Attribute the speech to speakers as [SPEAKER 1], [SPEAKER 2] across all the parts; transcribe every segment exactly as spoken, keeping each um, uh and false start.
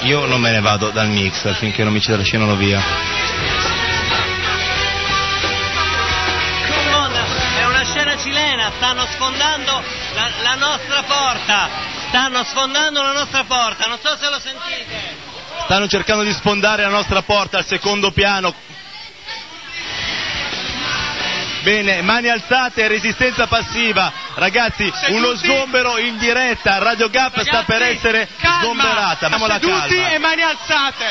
[SPEAKER 1] Io non me ne vado dal mixer finché non mi ci trascinano via.
[SPEAKER 2] Come on, è una scena cilena, stanno sfondando la, la nostra porta, stanno sfondando la nostra porta, non so se lo sentite.
[SPEAKER 1] Stanno cercando di sfondare la nostra porta al secondo piano. Bene, mani alzate, resistenza passiva. Ragazzi,
[SPEAKER 3] Seduti.
[SPEAKER 1] Uno sgombero in diretta. Radio Gap
[SPEAKER 3] Ragazzi,
[SPEAKER 1] sta per essere
[SPEAKER 3] calma.
[SPEAKER 1] sgomberata. Abbiamo la
[SPEAKER 3] Seduti
[SPEAKER 1] calma.
[SPEAKER 3] e mani alzate.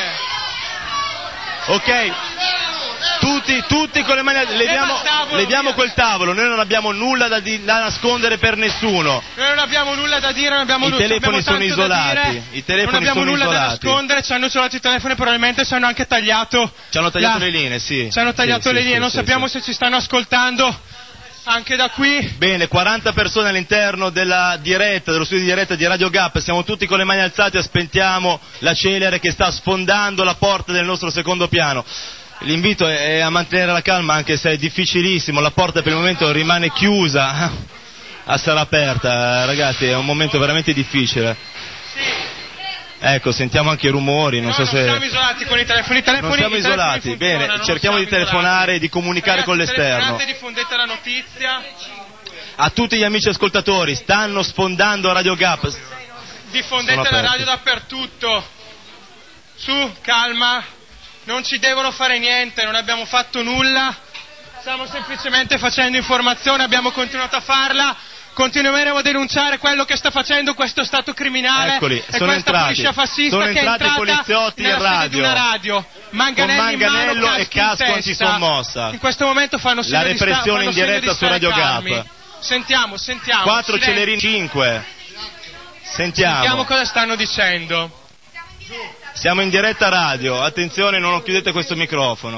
[SPEAKER 1] Ok. Tutti, tutti con le mani alzate. Leviamo,
[SPEAKER 3] tavolo,
[SPEAKER 1] leviamo
[SPEAKER 3] via.
[SPEAKER 1] quel tavolo. Noi non abbiamo nulla da, di, da nascondere per nessuno.
[SPEAKER 3] Noi non abbiamo nulla da dire, non abbiamo
[SPEAKER 1] I
[SPEAKER 3] nu-
[SPEAKER 1] telefoni
[SPEAKER 3] abbiamo
[SPEAKER 1] sono
[SPEAKER 3] tanto da
[SPEAKER 1] isolati.
[SPEAKER 3] dire.
[SPEAKER 1] I telefoni
[SPEAKER 3] non abbiamo
[SPEAKER 1] sono
[SPEAKER 3] nulla
[SPEAKER 1] isolati.
[SPEAKER 3] da nascondere, ci hanno isolato i telefoni, probabilmente ci hanno anche tagliato.
[SPEAKER 1] Ci hanno tagliato
[SPEAKER 3] la-
[SPEAKER 1] le linee, sì.
[SPEAKER 3] Ci hanno tagliato
[SPEAKER 1] Sì,
[SPEAKER 3] le
[SPEAKER 1] sì,
[SPEAKER 3] linee,
[SPEAKER 1] sì,
[SPEAKER 3] non
[SPEAKER 1] sì,
[SPEAKER 3] sappiamo
[SPEAKER 1] sì.
[SPEAKER 3] se ci stanno ascoltando anche da qui.
[SPEAKER 1] Bene, quaranta persone all'interno della diretta, dello studio di diretta di Radio Gap, siamo tutti con le mani alzate, aspettiamo la celere che sta sfondando la porta del nostro secondo piano. L'invito è a mantenere la calma anche se è difficilissimo, la porta per il momento rimane chiusa, a sarà aperta, ragazzi, è un momento veramente difficile. Ecco, sentiamo anche i rumori, non
[SPEAKER 3] No,
[SPEAKER 1] so
[SPEAKER 3] non
[SPEAKER 1] se...
[SPEAKER 3] siamo isolati con i telefoni, i telefoni
[SPEAKER 1] Non siamo
[SPEAKER 3] i telefoni
[SPEAKER 1] isolati,
[SPEAKER 3] funzionano,
[SPEAKER 1] bene,
[SPEAKER 3] non
[SPEAKER 1] cerchiamo di
[SPEAKER 3] siamo
[SPEAKER 1] telefonare
[SPEAKER 3] isolati.
[SPEAKER 1] e di comunicare
[SPEAKER 3] Ragazzi,
[SPEAKER 1] con l'esterno.
[SPEAKER 3] telefonate, diffondete la notizia,
[SPEAKER 1] A tutti gli amici ascoltatori, stanno sfondando Radio Gap.
[SPEAKER 3] diffondete
[SPEAKER 1] Sono
[SPEAKER 3] la
[SPEAKER 1] aperti.
[SPEAKER 3] radio dappertutto. Su, calma, non ci devono fare niente, non abbiamo fatto nulla, stiamo semplicemente facendo informazione, abbiamo continuato a farla. Continueremo a denunciare quello che sta facendo questo Stato criminale.
[SPEAKER 1] Eccoli,
[SPEAKER 3] e
[SPEAKER 1] sono
[SPEAKER 3] questa
[SPEAKER 1] entrati.
[SPEAKER 3] policia fascista
[SPEAKER 1] Sono
[SPEAKER 3] che è
[SPEAKER 1] entrati i
[SPEAKER 3] entrata
[SPEAKER 1] poliziotti in
[SPEAKER 3] nella sede
[SPEAKER 1] radio.
[SPEAKER 3] di una radio. Manganelli
[SPEAKER 1] Con manganello
[SPEAKER 3] in mano,
[SPEAKER 1] e
[SPEAKER 3] caschi in
[SPEAKER 1] casco
[SPEAKER 3] testa.
[SPEAKER 1] antisommossa.
[SPEAKER 3] In questo momento fanno segno
[SPEAKER 1] La
[SPEAKER 3] di sta-
[SPEAKER 1] repressione
[SPEAKER 3] fanno
[SPEAKER 1] in
[SPEAKER 3] segno
[SPEAKER 1] diretta
[SPEAKER 3] di
[SPEAKER 1] su
[SPEAKER 3] stare
[SPEAKER 1] Radio
[SPEAKER 3] calmi.
[SPEAKER 1] Gap.
[SPEAKER 3] Sentiamo, sentiamo.
[SPEAKER 1] Quattro
[SPEAKER 3] silenzio.
[SPEAKER 1] celerini, cinque. Sentiamo.
[SPEAKER 3] Sentiamo cosa stanno dicendo.
[SPEAKER 1] Siamo in diretta radio. Attenzione, non chiudete questo microfono.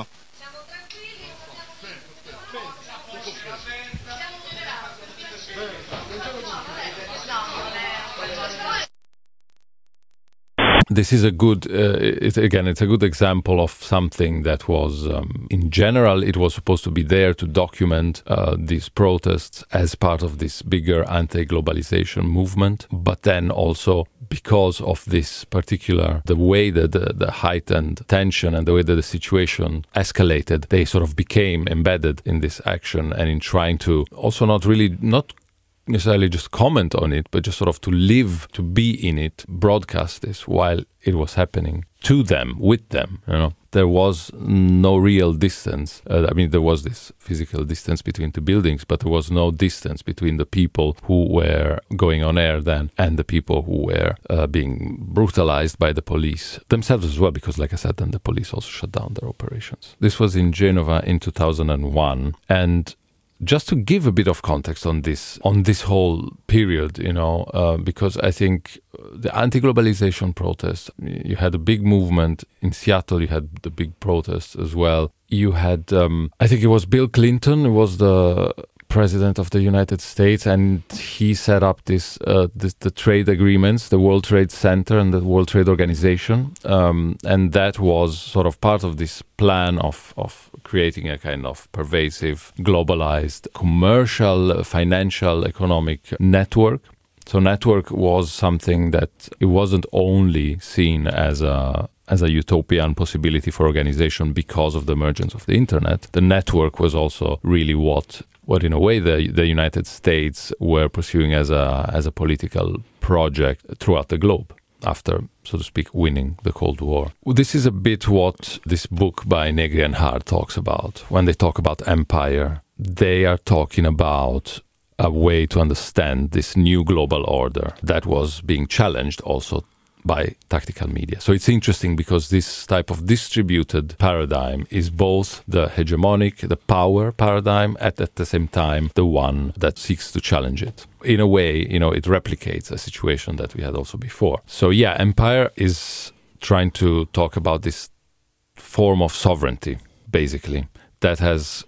[SPEAKER 4] This is a good, uh, it, again, it's a good example of something that was, um, in general, it was supposed to be there to document uh, these protests as part of this bigger anti-globalization movement. But then also because of this particular, the way that the, the heightened tension and the way that the situation escalated, they sort of became embedded in this action and in trying to also not really, not necessarily just comment on it, but just sort of to live, to be in it, broadcast this while it was happening to them, with them, you know. There was no real distance. Uh, I mean, there was this physical distance between the buildings, but there was no distance between the people who were going on air then and the people who were uh, being brutalized by the police themselves as well, because, like I said, then the police also shut down their operations. This was in Genova in two thousand one, and just to give a bit of context on this, on this whole period, you know, uh, because I think the anti-globalization protests, you had a big movement in Seattle, you had the big protests as well. You had, um, I think it was Bill Clinton, who was the president of the United States, and he set up this, uh, this the trade agreements, the World Trade Center and the World Trade Organization, um, and that was sort of part of this plan of of creating a kind of pervasive, globalized, commercial, financial, economic network. So network was something that it wasn't only seen as a as a utopian possibility for organization because of the emergence of the internet. The network was also really what what in a way the the United States were pursuing as a as a political project throughout the globe after, so to speak, winning the Cold War. This is a bit what this book by Negri and Hart talks about. When they talk about empire, they are talking about a way to understand this new global order that was being challenged also by tactical media. So it's interesting because this type of distributed paradigm is both the hegemonic, the power paradigm, and at the same time the one that seeks to challenge it. In a way, you know, it replicates a situation that we had also before. So yeah, empire is trying to talk about this form of sovereignty, basically, that has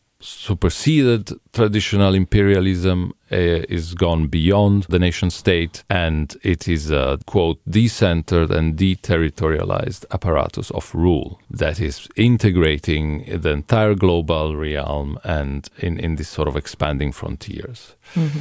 [SPEAKER 4] superseded traditional imperialism, uh, is gone beyond the nation state, and it is a, quote, decentered and deterritorialized apparatus of rule that is integrating the entire global realm and in, in this sort of expanding frontiers.
[SPEAKER 5] Mm-hmm.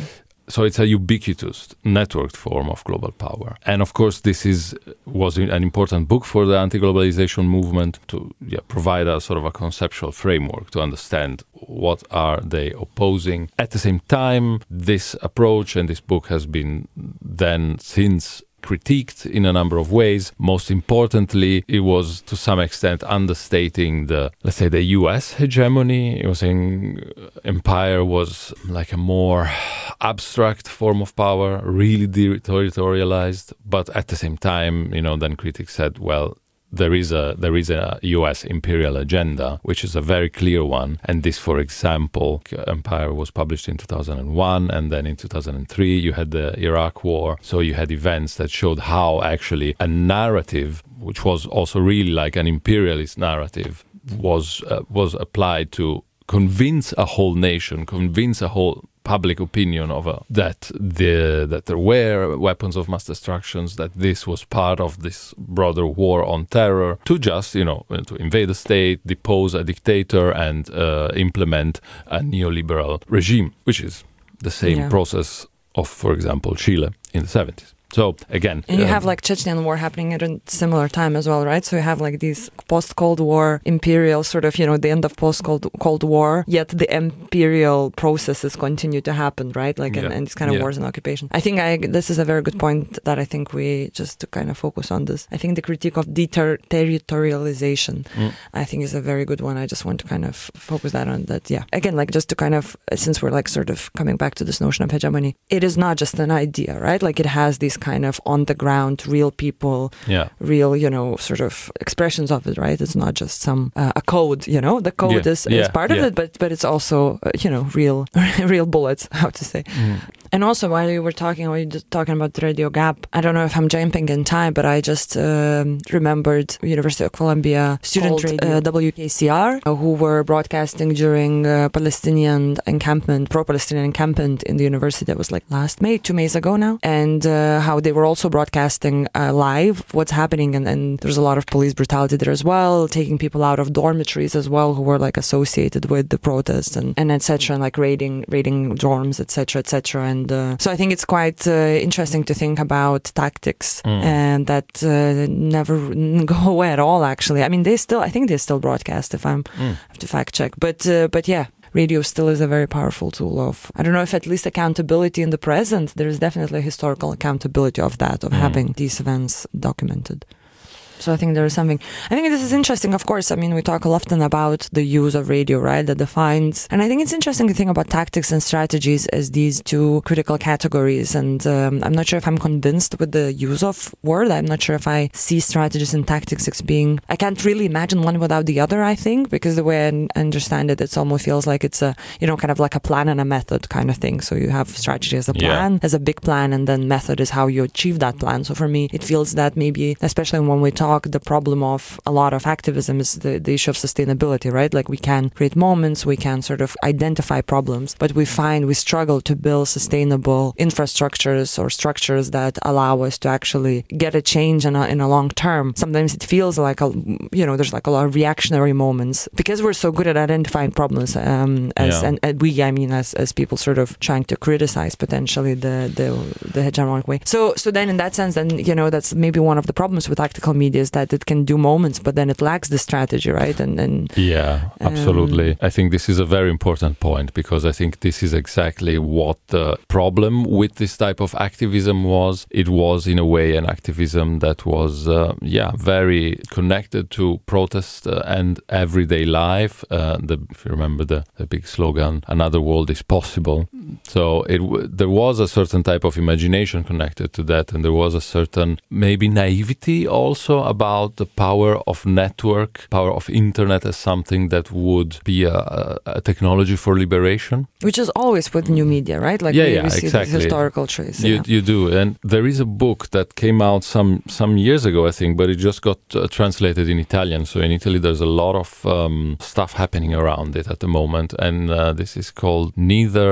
[SPEAKER 4] So it's a ubiquitous, networked form of global power. And of course, this is was an important book for the anti-globalization movement to yeah, provide a sort of a conceptual framework to understand what are they opposing. At the same time, this approach and this book has been then since critiqued in a number of ways. Most importantly, it was to some extent understating the, let's say, the U S hegemony. It was saying empire was like a more abstract form of power, really territorialized. But at the same time, you know, then critics said, well, There is a there is a U S imperial agenda, which is a very clear one. And this, for example, Empire was published in two thousand one, and then in two thousand three you had the Iraq War. So you had events that showed how actually a narrative, which was also really like an imperialist narrative, was uh, was applied to convince a whole nation, convince a whole public opinion of a, that the that there were weapons of mass destruction, that this was part of this broader war on terror, to just, you know, to invade a state, depose a dictator, and uh, implement a neoliberal regime, which is the same
[SPEAKER 5] yeah.
[SPEAKER 4] process of, for example, Chile in the seventies. So again,
[SPEAKER 5] and you
[SPEAKER 4] um,
[SPEAKER 5] have like Chechen war happening at a similar time as well, right? So you have like these post-Cold War imperial sort of, you know, the end of post-Cold Cold War, yet the imperial processes continue to happen, right? Like,
[SPEAKER 4] yeah.
[SPEAKER 5] and, and these kind of
[SPEAKER 4] yeah.
[SPEAKER 5] wars and occupation. I think I this is a very good point that I think we just to kind of focus on this. I think the critique of deterritorialization, mm. I think is a very good one. I just want to kind of focus that on that. Yeah. Again, like just to kind of, since we're like sort of coming back to this notion of hegemony, it is not just an idea, right? Like it has these kind of on the ground, real people,
[SPEAKER 4] yeah.
[SPEAKER 5] real, you know, sort of expressions of it, right? It's not just some uh, a code, you know. The code
[SPEAKER 4] yeah.
[SPEAKER 5] is,
[SPEAKER 4] yeah.
[SPEAKER 5] is part
[SPEAKER 4] yeah.
[SPEAKER 5] of it, but but it's also uh, you know, real real bullets, how to say.
[SPEAKER 4] Mm.
[SPEAKER 5] And also, while you were talking, while you were talking about Radio Gap, I don't know if I'm jumping in time, but I just um, remembered University of Columbia student uh, W K C R, uh, who were broadcasting during uh, Palestinian encampment, pro-Palestinian encampment in the university. That was like last May, two Mays ago now, and uh, how they were also broadcasting uh, live what's happening, and, and there's a lot of police brutality there as well, taking people out of dormitories as well who were like associated with the protests and and et cetera, and like raiding raiding dorms, et cetera, et cetera. And uh, so I think it's quite uh, interesting to think about tactics mm. and that uh, never go away at all. Actually, I mean, they still, I think they still broadcast. If I'm mm. I have to fact check, but uh, but yeah. Radio still is a very powerful tool of, I don't know if at least accountability in the present, there is definitely a historical accountability of that, of mm. having these events documented. So I think there is something, I think this is interesting, of course. I mean, we talk often about the use of radio, right, that defines, and I think it's interesting to think about tactics and strategies as these two critical categories. And um, I'm not sure if I'm convinced with the use of word. I'm not sure if I see strategies and tactics as being, I can't really imagine one without the other, I think, because the way I understand it, it almost feels like it's a, you know, kind of like a plan and a method kind of thing. So you have strategy as a plan, yeah. as a big plan, and then method is how you achieve that plan. So for me, it feels that maybe, especially when we talk, the problem of a lot of activism is the, the issue of sustainability, right? Like we can create moments, we can sort of identify problems, but we find we struggle to build sustainable infrastructures or structures that allow us to actually get a change in a, in a long term. Sometimes it feels like, a, you know, there's like a lot of reactionary moments because we're so good at identifying problems um, as, yeah. and, and we, I mean, as, as people sort of trying to criticize potentially the, the, the hegemonic way. So, so then in that sense, then, you know, that's maybe one of the problems with tactical media is that it can do moments, but then it lacks the strategy, right? And, and
[SPEAKER 4] yeah, absolutely. Um, I think this is a very important point because I think this is exactly what the problem with this type of activism was. It was in a way an activism that was, uh, yeah, very connected to protest uh, and everyday life. Uh, the, if you remember the, the big slogan, "Another world is possible." So it w- there was a certain type of imagination connected to that, and there was a certain maybe naivety also about the power of network, power of internet as something that would be a, a technology for liberation.
[SPEAKER 5] Which is always with new media, right? Like
[SPEAKER 4] yeah,
[SPEAKER 5] we,
[SPEAKER 4] yeah,
[SPEAKER 5] we see
[SPEAKER 4] exactly.
[SPEAKER 5] these historical traits.
[SPEAKER 4] You,
[SPEAKER 5] yeah.
[SPEAKER 4] you do. And there is a book that came out some, some years ago, I think, but it just got uh, translated in Italian. So in Italy, there's a lot of um, stuff happening around it at the moment. And uh, this is called Neither Vir-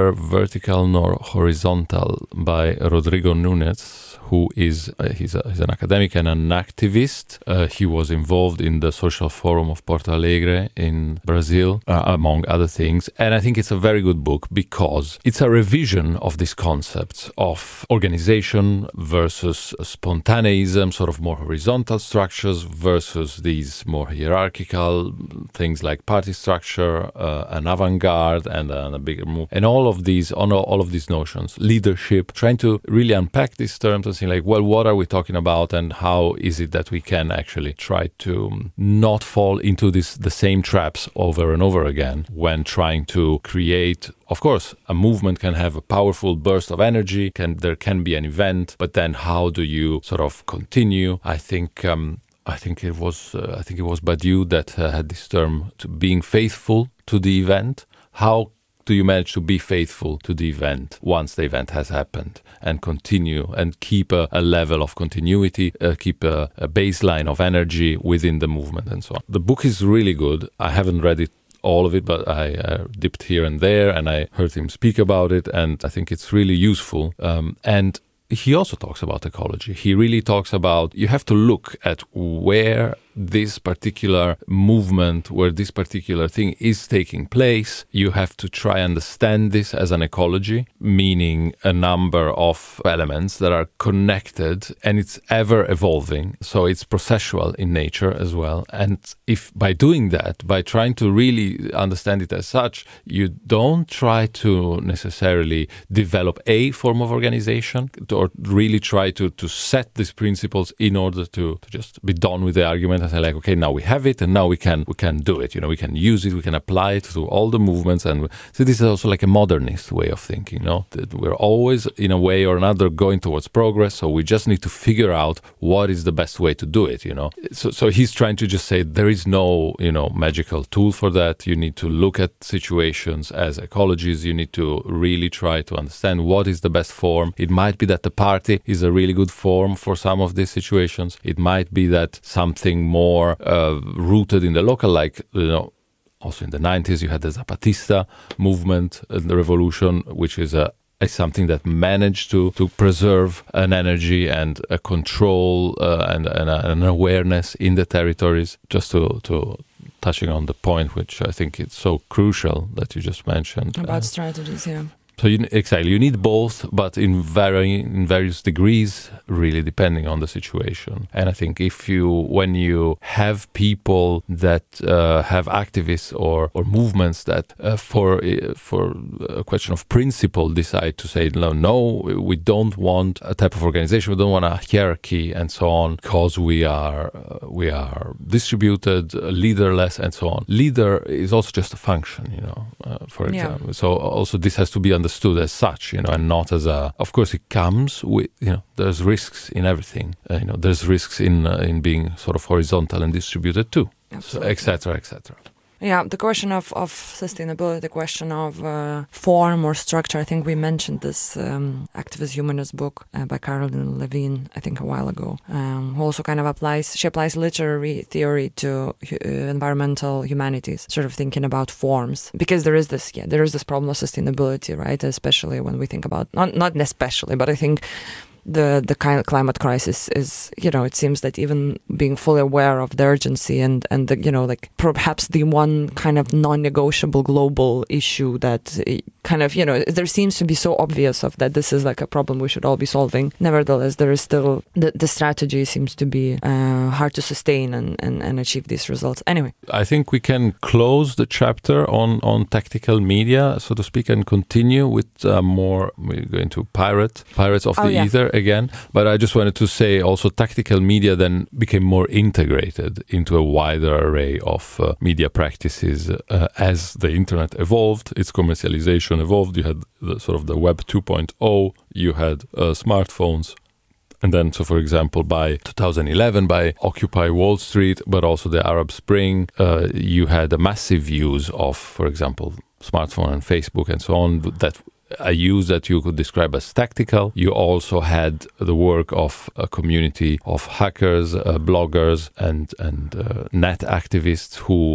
[SPEAKER 4] vertical nor horizontal by Rodrigo Nunes, who is uh, he's, a, he's an academic and an activist. Uh, he was involved in the Social Forum of Porto Alegre in Brazil, uh, among other things. And I think it's a very good book because it's a revision of these concepts of organization versus spontaneism, sort of more horizontal structures versus these more hierarchical things like party structure, uh, an avant-garde and, uh, and a bigger move. And all of these, on all of these notions, leadership, trying to really unpack these terms and like, well, what are we talking about and how is it that we can actually try to not fall into this the same traps over and over again when trying to create. Of course, a movement can have a powerful burst of energy, can there can be an event, but then how do you sort of continue? I think um, I think it was uh, I think it was Badiou that uh, had this term, to being faithful to the event. How do you manage to be faithful to the event once the event has happened and continue and keep a, a level of continuity, uh, keep a, a baseline of energy within the movement and so on. The book is really good. I haven't read it all of it, but I uh, dipped here and there and I heard him speak about it and I think it's really useful. Um, and he also talks about ecology. He really talks about, you have to look at where this particular movement, where this particular thing is taking place. You have to try and understand this as an ecology, meaning a number of elements that are connected and it's ever evolving. So it's processual in nature as well. And if by doing that, by trying to really understand it as such, you don't try to necessarily develop a form of organization or really try to, to set these principles in order to, to just be done with the argument and say like, okay, now we have it and now we can we can do it. You know, we can use it, we can apply it to all the movements. And so this is also like a modernist way of thinking, no? That we're always in a way or another going towards progress. So we just need to figure out what is the best way to do it, you know? So, so he's trying to just say there is no, you know, magical tool for that. You need to look at situations as ecologies. You need to really try to understand what is the best form. It might be that the party is a really good form for some of these situations. It might be that something more uh, rooted in the local, like, you know, also in the nineties, you had the Zapatista movement, uh, the revolution, which is a is something that managed to, to preserve an energy and a control uh, and, and a, an awareness in the territories. Just to, to touching on the point, which I think it's so crucial that you just mentioned.
[SPEAKER 5] About
[SPEAKER 4] uh,
[SPEAKER 5] strategies, yeah.
[SPEAKER 4] So you, exactly, you need both, but in varying in various degrees, really depending on the situation. And I think if you, when you have people that uh, have activists or or movements that, uh, for for a question of principle, decide to say no, no, we don't want a type of organization, we don't want a hierarchy and so on, because we are uh, we are distributed, uh, leaderless, and so on. Leader is also just a function, you know. Uh, for example, yeah. So also this has to be understood. Understood as such, you know, and not as a. Of course, it comes with, you know, there's risks in everything. Uh, you know, there's risks in uh, in being sort of horizontal and distributed too, so et cetera, et cetera.
[SPEAKER 5] Yeah, the question of, of sustainability, the question of uh, form or structure, I think we mentioned this um, Activist Humanist book uh, by Caroline Levine, I think a while ago, um, who also kind of applies, she applies literary theory to uh, environmental humanities, sort of thinking about forms. Because there is this, yeah, there is this problem of sustainability, right? Especially when we think about, not, not especially, but I think the the kind of climate crisis is, you know, it seems that even being fully aware of the urgency and and the, you know, like perhaps the one kind of non-negotiable global issue that kind of, you know, there seems to be so obvious of that this is like a problem we should all be solving. Nevertheless, there is still the, the strategy seems to be uh, hard to sustain and, and and achieve these results. Anyway,
[SPEAKER 4] I think we can close the chapter on on tactical media, so to speak, and continue with uh, more. We're going to pirate pirates of
[SPEAKER 5] oh,
[SPEAKER 4] the
[SPEAKER 5] yeah.
[SPEAKER 4] ether again, but I just wanted to say also tactical media then became more integrated into a wider array of uh, media practices uh, as the internet evolved, its commercialization evolved. You had the, sort of the web two point oh, you had uh, smartphones. And then, so for example, by two thousand eleven, by Occupy Wall Street, but also the Arab Spring, uh, you had a massive use of, for example, smartphone and Facebook and so on, that a use that you could describe as tactical. You also had the work of a community of hackers, uh, bloggers, and and uh, net activists who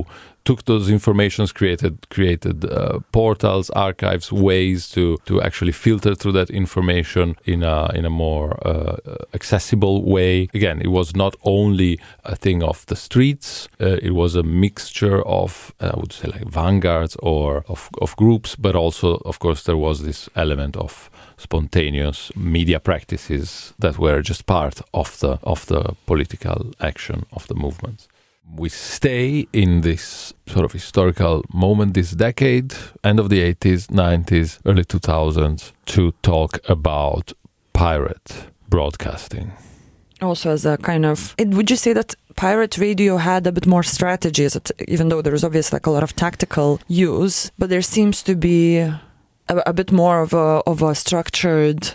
[SPEAKER 4] took those informations, created created uh, portals, archives, ways to to actually filter through that information in a in a more uh, accessible way. Again, it was not only a thing of the streets; uh, it was a mixture of uh, I would say like vanguards or of of groups, but also, of course, there was this element of spontaneous media practices that were just part of the of the political action of the movements. We stay in this sort of historical moment, this decade, end of the eighties, nineties, early two thousands, to talk about pirate broadcasting.
[SPEAKER 5] Also as a kind of, it, would you say that pirate radio had a bit more strategies, even though there's obviously like a lot of tactical use, but there seems to be a, a bit more of a of a structured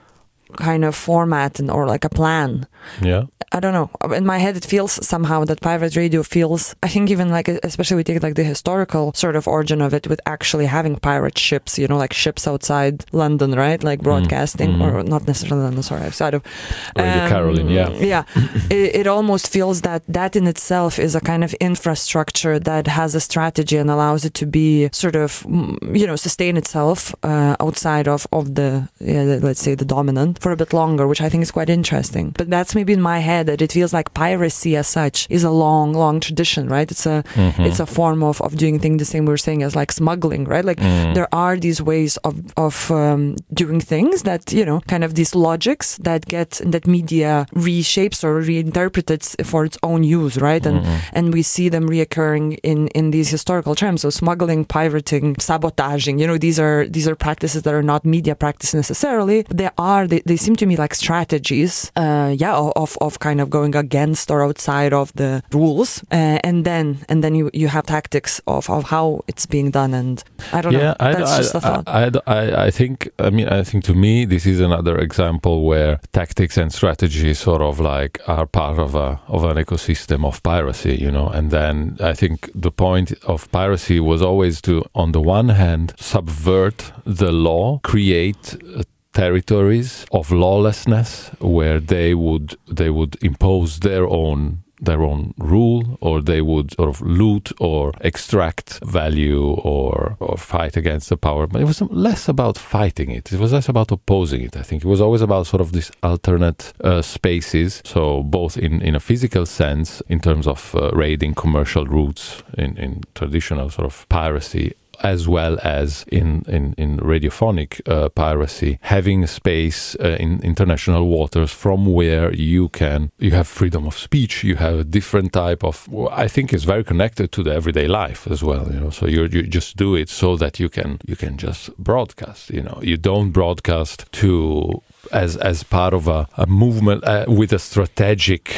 [SPEAKER 5] kind of format and or like a plan.
[SPEAKER 4] Yeah.
[SPEAKER 5] I don't know. In my head, it feels somehow that pirate radio feels, I think even like, especially we take like the historical sort of origin of it with actually having pirate ships, you know, like ships outside London, right? Like broadcasting, mm. or not necessarily London, sorry, outside of...
[SPEAKER 4] Radio um, Caroline, yeah.
[SPEAKER 5] Yeah. it, it almost feels that that in itself is a kind of infrastructure that has a strategy and allows it to be sort of, you know, sustain itself uh, outside of, of the, yeah, let's say, the dominant for a bit longer, which I think is quite interesting. But that's maybe in my head that it feels like piracy as such is a long, long tradition, right? It's a mm-hmm. it's a form of, of doing things the same we were saying as like smuggling, right? Like mm. there are these ways of, of um, doing things that, you know, kind of these logics that get, that media reshapes or reinterprets for its own use, right? And mm-hmm. and we see them reoccurring in, in these historical terms. So smuggling, pirating, sabotaging, you know, these are these are practices that are not media practice necessarily. They are, they, they seem to me like strategies, uh, yeah, of, of kind of going against or outside of the rules, uh, and then and then you, you have tactics of, of how it's being done, and I don't
[SPEAKER 4] yeah,
[SPEAKER 5] know.
[SPEAKER 4] I,
[SPEAKER 5] That's
[SPEAKER 4] I,
[SPEAKER 5] just a thought.
[SPEAKER 4] I, I, I think. I mean, I think to me this is another example where tactics and strategy sort of like are part of a of an ecosystem of piracy, you know. And then I think the point of piracy was always to, on the one hand, subvert the law, create a territories of lawlessness where they would they would impose their own their own rule, or they would sort of loot or extract value or or fight against the power. But it was less about fighting it. It was less about opposing it. I think it was always about sort of these alternate uh, spaces. So both in, in a physical sense, in terms of uh, raiding commercial routes in, in traditional sort of piracy, as well as in, in, in radiophonic uh, piracy, having a space uh, in international waters from where you can, you have freedom of speech, you have a different type of, I think it's very connected to the everyday life as well, you know, so you you just do it so that you can, you can just broadcast, you know, you don't broadcast to, as, as part of a, a movement uh, with a strategic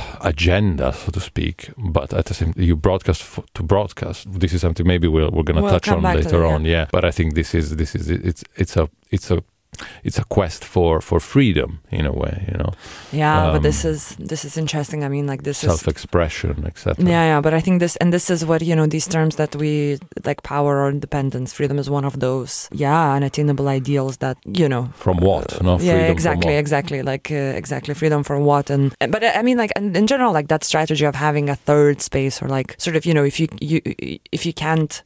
[SPEAKER 4] agenda, so to speak, but at the same you broadcast f- to broadcast. This is something maybe we're we're going to
[SPEAKER 5] we'll
[SPEAKER 4] touch on later
[SPEAKER 5] that, yeah.
[SPEAKER 4] on, yeah. But I think this is this is it's it's a it's a it's a quest for, for freedom in a way, you know.
[SPEAKER 5] Yeah, um, but this
[SPEAKER 4] Um,
[SPEAKER 5] is this is interesting. I mean, like this
[SPEAKER 4] self-expression, et cetera.
[SPEAKER 5] is yeah, yeah. But I think this and this is what, you know, these terms that we like, power or independence, freedom is one of those, yeah, unattainable ideals that, you know,
[SPEAKER 4] from what?
[SPEAKER 5] Uh,
[SPEAKER 4] no,
[SPEAKER 5] yeah,
[SPEAKER 4] freedom
[SPEAKER 5] exactly,
[SPEAKER 4] from what?
[SPEAKER 5] exactly, like uh, exactly, freedom for what? And but I mean, like in general, like that strategy of having a third space, or like sort of, you know, if you you if you can't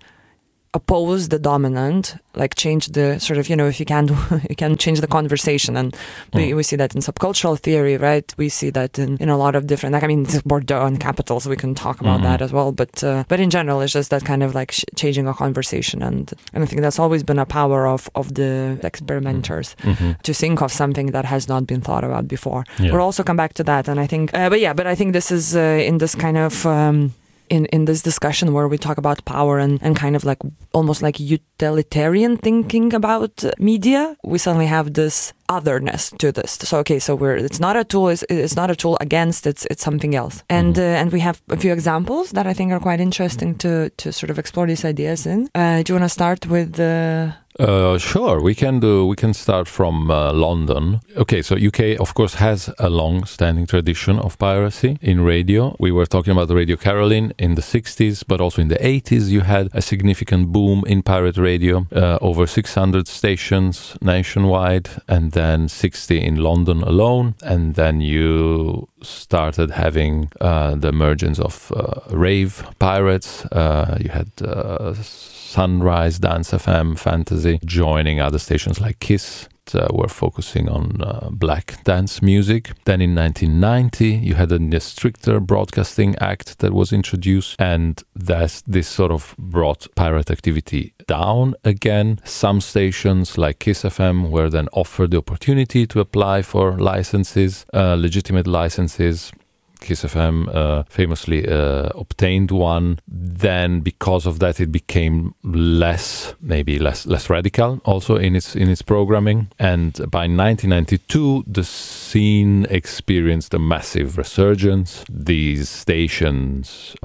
[SPEAKER 5] oppose the dominant, like change the sort of, you know, if you can you can change the conversation, and we,
[SPEAKER 4] Mm.
[SPEAKER 5] we see that in subcultural theory, right? We see that in, in a lot of different, like, I mean, it's Bourdieu and Capital, so we can talk about
[SPEAKER 4] Mhm.
[SPEAKER 5] that as well, but uh, but in general, it's just that kind of like sh- changing a conversation, and and I think that's always been a power of of the experimenters,
[SPEAKER 4] Mhm.
[SPEAKER 5] to think of something that has not been thought about before.
[SPEAKER 4] Yeah.
[SPEAKER 5] We'll also come back to that, and I think, uh, but yeah, but I think this is uh, in this kind of um, in in this discussion where we talk about power and and kind of like almost like utilitarian thinking about uh, media, we suddenly have this otherness to this. So okay, so we're it's not a tool. It's, it's not a tool against. It's it's something else. And uh, and we have a few examples that I think are quite interesting to to sort of explore these ideas in. Uh, do you want to start with the?
[SPEAKER 4] Uh, sure, we can do. We can start from uh, London. Okay, so U K, of course, has a long-standing tradition of piracy in radio. We were talking about Radio Caroline in the sixties, but also in the eighties, you had a significant boom in pirate radio. Uh, over six hundred stations nationwide, and then sixty in London alone. And then you started having uh, the emergence of uh, rave pirates. Uh, you had uh, Sunrise, Dance F M, Fantasy, joining other stations like Kiss. Uh, were focusing on uh, black dance music. Then in nineteen ninety, you had a stricter Broadcasting Act that was introduced, and that's, this sort of brought pirate activity down again. Some stations like Kiss F M were then offered the opportunity to apply for licenses, uh, legitimate licenses. Kiss F M uh, famously uh, obtained one. Then, because of that, it became less, maybe less, less radical, also in its in its programming. And by nineteen ninety-two, the scene experienced a massive resurgence. These stations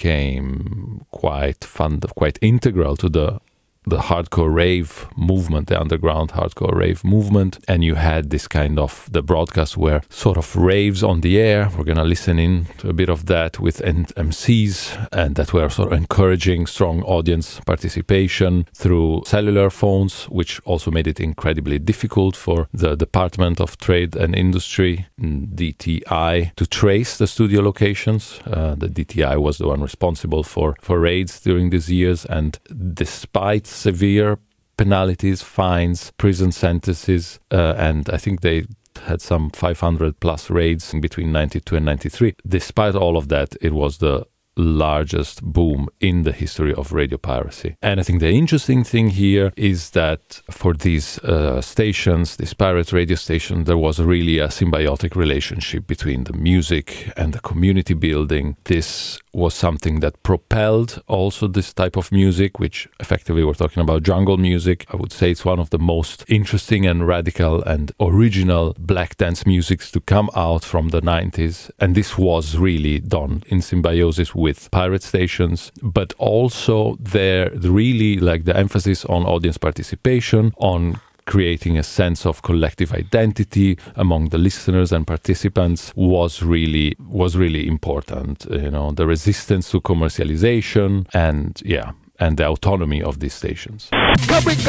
[SPEAKER 4] became quite fun, quite integral to the the hardcore rave movement, the underground hardcore rave movement. And you had this kind of, the broadcast were sort of raves on the air. We're going to listen in to a bit of that with M Cs, and that were sort of encouraging strong audience participation through cellular phones, which also made it incredibly difficult for the Department of Trade and Industry, D T I, to trace the studio locations. Uh, the D T I was the one responsible for, for raids during these years, and despite severe penalties, fines, prison sentences, uh, and I think they had some five hundred plus raids in between ninety-two and ninety-three. Despite all of that, it was the largest boom in the history of radio piracy. And I think the interesting thing here is that for these uh, stations, these pirate radio stations, there was really a symbiotic relationship between the music and the community building. This was something that propelled also this type of music, which effectively we're talking about jungle music. I would say it's one of the most interesting and radical and original black dance musics to come out from the nineties. And this was really done in symbiosis with pirate stations, but also there really like the emphasis on audience participation, on creating a sense of collective identity among the listeners and participants was really was really important. You know, the resistance to commercialization and yeah, and the autonomy of these stations.